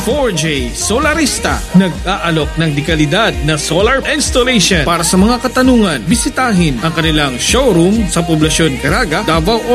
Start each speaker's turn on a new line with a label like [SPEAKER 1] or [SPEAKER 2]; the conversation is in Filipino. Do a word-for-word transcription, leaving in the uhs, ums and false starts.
[SPEAKER 1] four J Solarista. Nag-aalok ng dekalidad na solar installation. Para sa mga katanungan, bisitahin ang kanilang showroom sa Poblasyon Caraga, Davao